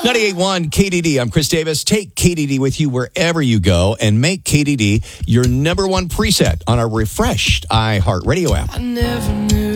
98.1 KDD. I'm Chris Davis. Take KDD with you wherever you go and make KDD your number one preset on our refreshed iHeartRadio app. I never knew